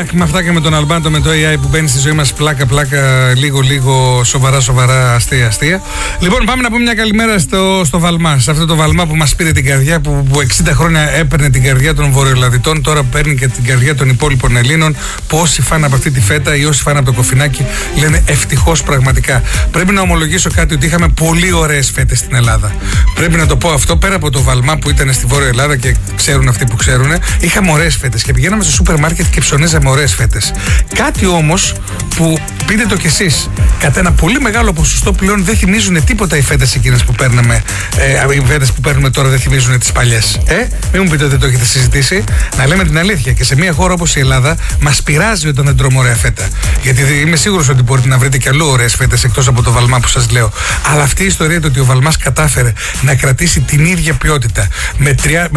back με αυτά και με τον Αλμπάντο, με το AI που μπαίνει στη ζωή μας πλάκα, λίγο σοβαρά, αστεία. Λοιπόν, πάμε να πούμε μια καλημέρα στο Βαλμά. Σε αυτό το Βαλμά που μας πήρε την καρδιά, που 60 χρόνια έπαιρνε την καρδιά των Βορειοελλαδιτών, τώρα παίρνει και την καρδιά των υπόλοιπων Ελλήνων. Που όσοι φάνε από αυτή τη φέτα ή όσοι φάνε από το κοφινάκι λένε ευτυχώς πραγματικά. Πρέπει να ομολογήσω κάτι, ότι είχαμε πολύ ωραίες φέτες στην Ελλάδα. Πρέπει να το πω αυτό, πέρα από το Βαλμά που ήταν στη Βόρεια Ελλάδα και ξέρουν αυτοί που ξέρουν, είχαμε ωραίες φέτες και πηγαίναμε στο σούπερ μάρκετ και ψωνίζαμε ωραίες φέτες. Κάτι όμως που πείτε το κι εσείς, κατά ένα πολύ μεγάλο ποσοστό πλέον δεν θυμίζουν τίποτα οι φέτες εκείνες που παίρνουμε. Οι φέτες που παίρνουμε τώρα δεν θυμίζουν τις παλιές. Μην μου πείτε ότι δεν το έχετε συζητήσει. Να λέμε την αλήθεια. Και σε μια χώρα όπως η Ελλάδα μας πειράζει όταν δεν τρώμε ωραία φέτα. Γιατί είμαι σίγουρος ότι μπορείτε να βρείτε κι αλλού ωραίες φέτες εκτός από το Βαλμά που σας λέω. Αλλά αυτή η ιστορία το ότι ο Βαλμάς κατάφερε να κρατήσει την ίδια ποιότητα με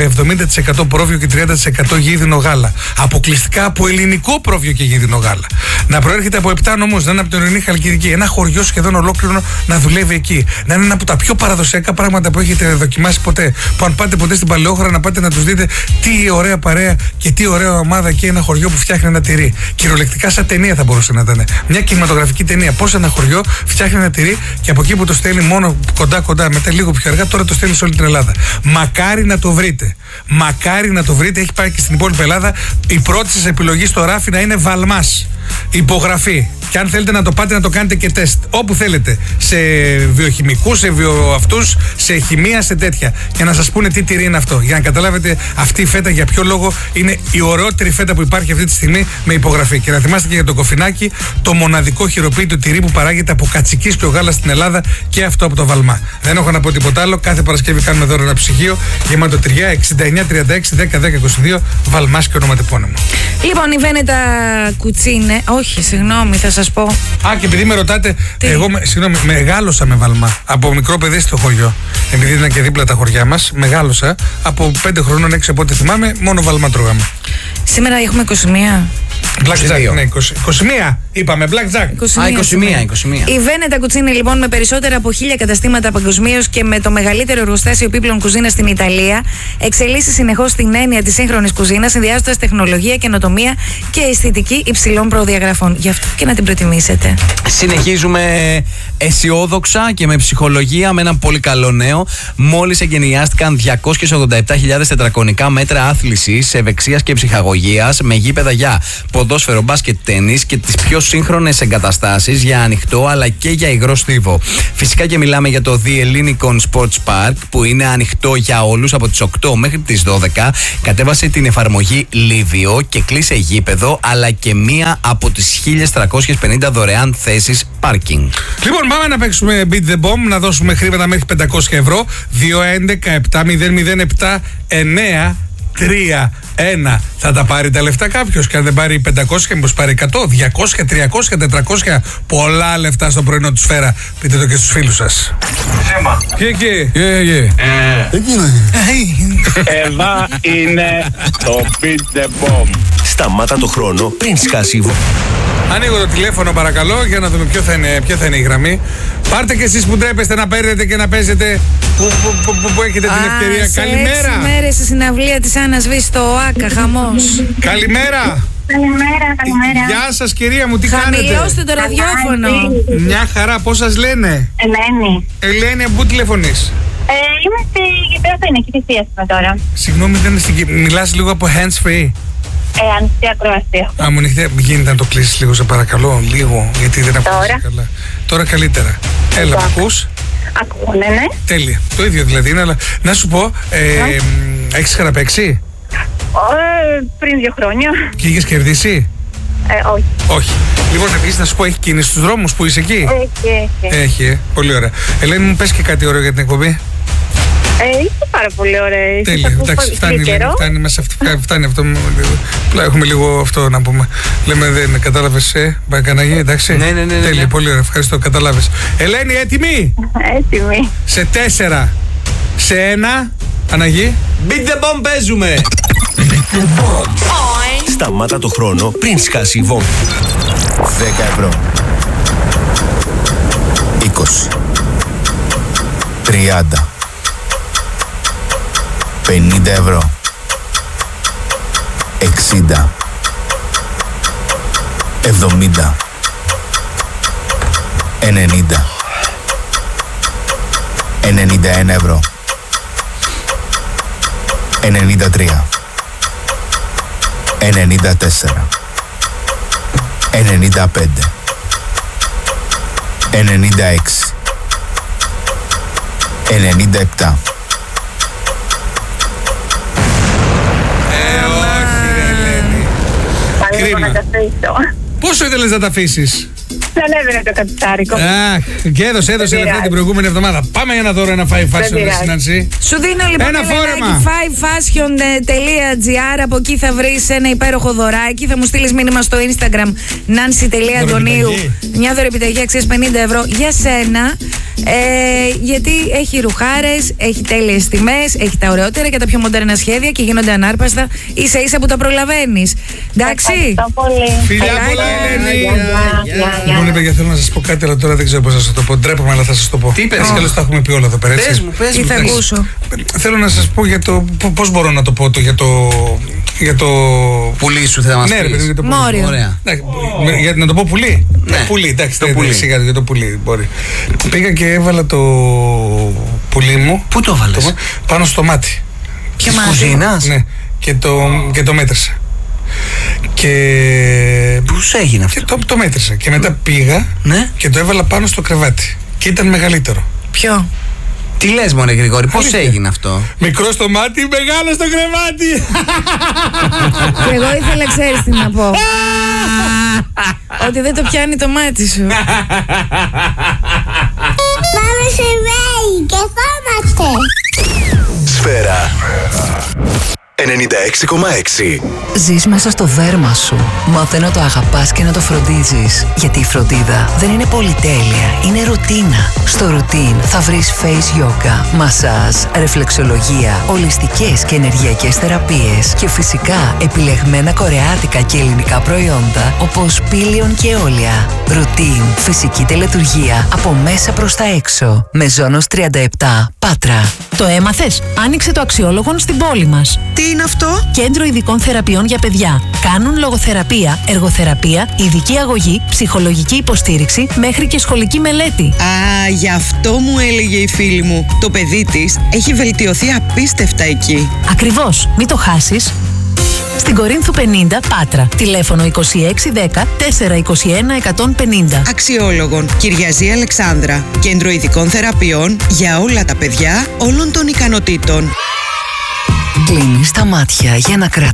70% πρόβιο και 30% γίδινο γάλα. Αποκλειστικά από ελληνικό πρόβιο και γίδινο γάλα. Να προέρχεται από 7 νομούς, να είναι από την Ορεινή Χαλκιδική. Ένα χωριό σχεδόν ολόκληρο να δουλεύει εκεί. Να είναι ένα από τα πιο παραδοσιακά πράγματα που έχετε δοκιμάσει ποτέ. Που αν πάτε ποτέ στην Παλαιόχώρα να πάτε να τους δείτε τι ωραία παρέα και τι ωραία ομάδα και ένα χωριό που φτιάχνει ένα τυρί. Κυριολεκτικά σαν ταινία θα μπορούσε να ήταν. Μια κινηματογραφική ταινία. Πώς ένα χωριό φτιάχνει ένα τυρί και από εκεί που το στέλνει μόνο κοντά, μετά λίγο πιο αργά, τώρα το στέλνει σε όλη την Ελλάδα. Μακάρι να το βρείτε. Μακάρι να το βρείτε. Έχει πάει και στην υπόλοιπη Ελλάδα. Η πρώτη σας επιλογή στο ράφι να είναι Βαλμάς. Υπογραφή. Και αν θέλετε να το πάτε να το κάνετε και τεστ. Όπου θέλετε. Σε βιοχημικούς, σε βιοαυτούς, σε χημεία, σε τέτοια. Για να σας πούνε τι τυρί είναι αυτό. Για να καταλάβετε αυτή η φέτα για ποιο λόγο είναι η ωραιότερη φέτα που υπάρχει αυτή τη στιγμή με υπογραφή. Και να θυμάστε και για το κοφινάκι, το μοναδικό χειροποίητο τυρί που παράγεται από κατσικίσπιο γάλα στην Ελλάδα και αυτό από το Βαλμά. Δεν έχω να πω τίποτα άλλο. Κάθε Παρασκευή κάνουμε δώρο ένα ψυγείο γεμάτο τυριά 6936-101022 Βαλμάς και ονοματεπώνυμο. Λοιπόν, η Βένετα Κουτσίνε. Όχι, συγγνώμη, θα σας πω. Και επειδή με ρωτάτε, εγώ μεγάλωσα με Βαλμά. Από μικρό παιδί στο χωριό. Επειδή ήταν και δίπλα τα χωριά μας, μεγάλωσα. Από 5 χρονών, 6 από ό,τι θυμάμαι, μόνο Βαλμά τρώγαμε. Σήμερα έχουμε 21. Blackjack, ναι, 21 είπαμε, Blackjack. 21. Η Βένετα Κουτσίνη, λοιπόν, με περισσότερα από 1000 καταστήματα παγκοσμίως και με το μεγαλύτερο εργοστάσιο επίπλων κουζίνα στην Ιταλία, εξελίσσει συνεχώς την έννοια της σύγχρονης κουζίνας, συνδυάζοντας τεχνολογία, καινοτομία και αισθητική υψηλών προδιαγραφών. Γι' αυτό και να την προτιμήσετε. Συνεχίζουμε αισιόδοξα και με ψυχολογία με ένα πολύ καλό νέο. Μόλις εγκαινιάστηκαν 287.000 τετραγωνικά μέτρα άθλησης, ευεξίας και ψυχαγωγίας με γήπεδα για ποδόσφαιρο, μπάσκετ, τένις και τις πιο σύγχρονες εγκαταστάσεις για ανοιχτό αλλά και για υγρό στίβο. Φυσικά και μιλάμε για το The Ellinikon Sports Park που είναι ανοιχτό για όλους από τις 8 μέχρι τις 12. Κατέβασε την εφαρμογή Livio και κλείσε γήπεδο αλλά και μία από τις 1350 δωρεάν θέσεις πάρκινγκ. Λοιπόν, πάμε να παίξουμε Beat the Bomb, να δώσουμε χρήματα μέχρι 500 ευρώ. 2-11-7-0-0-7-9-3-1. Θα τα πάρει τα λεφτά κάποιος. Και αν δεν πάρει 500, μήπως πάρει 100, 200, 300, 400. Πολλά λεφτά στο πρωινό του σφαίρα. Πείτε το και στους φίλους σας. Έμα. Εκεί. Εδώ είναι το Beat the Bomb. Σταμάτα το χρόνο πριν σκάσει η βόμβα. Ανοίγω το τηλέφωνο παρακαλώ για να δούμε ποια θα είναι η γραμμή. Πάρτε και εσείς που ντρέπεστε να παίρνετε και να παίζετε που έχετε την ευκαιρία. Καλημέρα. 6 μέρες στη συναυλία της Άννας Β στο ΟΑΚΑ, χαμός. Καλημέρα. Καλημέρα. Γεια σας κυρία μου, τι κάνετε? Χαμηλώστε το ραδιόφωνο. Μια χαρά, πώς σας λένε? Ελένη, από πού τηλεφωνείς? Είμαι στη Γηπέδα, είναι και τη θεία είμαι τώρα. Συγγνώμη, μιλάς λίγο από hands free? Ανοιχτή ακροασία. Μου ανοιχτή, γίνεται να το κλείσεις λίγο σε παρακαλώ, λίγο, γιατί δεν ακούω καλά. Τώρα καλύτερα. Έλα, μ' ακούς? Ακούω, ναι. Τέλεια, το ίδιο δηλαδή είναι, αλλά να σου πω, έχεις χαραπαίξει? Πριν 2 χρόνια. Και είχες κερδίσει? Όχι. Λοιπόν, επίσης να σου πω, έχει κίνηση στους δρόμους που είσαι εκεί? Έχει. Πολύ ωραία. Ελένη, μου πες και κάτι ωραίο για την εκπομπή. Είσαι πάρα πολύ ωραία. Τέλεια, εντάξει, φτάνει μέσα φτάνει αυτό. Απλά έχουμε λίγο αυτό να πούμε. Λέμε, δεν κατάλαβες, Μπακαναγή, εντάξει. Ναι. Τέλεια, πολύ ωραία, ευχαριστώ, κατάλαβες. Ελένη, έτοιμη? Έτοιμη. Σε 4, σε 1, Αναγή. Beat the Bomb παίζουμε. Σταμάτα το χρόνο πριν σκάσει η βόμβα. 10 ευρώ. 20. 30. 50 ευρώ. 60. 70 90 91 ευρώ 93 94 95 96 97 Κρίμα. Πόσο ήθελες να τα αφήσεις? Δεν έβαινε το κατοστάρικο. Και έδωσε λεφτά την προηγούμενη εβδομάδα. Πάμε για να δω ένα 5 fashion συνάντηση. Σου δίνω λοιπόν ένα φόρεμα. 5fashion.gr. Από εκεί θα βρεις ένα υπέροχο δωράκι. Θα μου στείλεις μήνυμα στο Instagram nancy.antoniou. Μια δωρεπιταγή αξίας 50 ευρώ για σένα. Γιατί έχει ρουχάρες, έχει τέλειες τιμές, έχει τα ωραιότερα και τα πιο μοντέρνα σχέδια και γίνονται ανάρπαστα ίσα ίσα που τα προλαβαίνεις. Εντάξει. Φιλιά πολλά, Ελένη. Λοιπόν, παιδιά, θέλω να σας πω κάτι, αλλά τώρα δεν ξέρω πώς θα σας το πω. Ντρέπομαι, αλλά θα σας το πω. Τι είπες? Έτσι κι αλλιώς τα έχουμε πει όλα εδώ πέρα. Πες μου. Τι θα ακούσω? Θέλω να σας πω για το. Πώς μπορώ να το πω για το. Πουλί σου θα μας πεις. Ναι, ρε παιδί, για το πουλί. Μόριο. Ωραία. Για να το πω πουλί. Ναι. Πουλί, εντάξει, Το πουλί. σιγά για το πουλί μπορεί. Πήγα και έβαλα το πουλί μου. Πού το έβαλες? Πάνω στο μάτι. Της κουζίνας? Ναι, και το μέτρησα. Και. Πώς έγινε αυτό? Και το μέτρησα. Και μετά πήγα και το έβαλα πάνω στο κρεβάτι. Και ήταν μεγαλύτερο. Ποιο? Τι λες, μωρέ Γρηγόρη, πώς έγινε αυτό? Μικρό στο μάτι, μεγάλο στο κρεβάτι. Και εγώ ήθελα, ξέρεις τι να πω. Ότι δεν το πιάνει το μάτι σου. Πάμε σε βέη και φάμαστε. Σφαίρα 96,6. Ζεις μέσα στο δέρμα σου. Μάθε να το αγαπάς και να το φροντίζεις. Γιατί η φροντίδα δεν είναι πολυτέλεια, είναι ρουτίνα. Στο ρουτίν θα βρεις face yoga, μασάζ, ρεφλεξολογία, ολιστικές και ενεργειακές θεραπείες και φυσικά επιλεγμένα κορεάτικα και ελληνικά προϊόντα όπως πήλιον και όλια. Ρουτίν, φυσική τελετουργία από μέσα προς τα έξω. Μεζόνος 37, Πάτρα. Το έμαθες? Άνοιξε το Αξιόλογον στην πόλη μας. Τι είναι αυτό? Κέντρο ειδικών θεραπείων για παιδιά. Κάνουν λογοθεραπεία, εργοθεραπεία, ειδική αγωγή, ψυχολογική υποστήριξη μέχρι και σχολική μελέτη. Α, γι' αυτό μου έλεγε η φίλη μου. Το παιδί της έχει βελτιωθεί απίστευτα εκεί. Ακριβώς, μην το χάσεις. Στην Κορίνθου 50, Πάτρα. Τηλέφωνο 2610 421 150. Αξιόλογον, Κυριαζή Αλεξάνδρα. Κέντρο ειδικών θεραπείων για όλα τα παιδιά όλων των ικανοτήτων. Κλείνεις τα μάτια για να κρατήσεις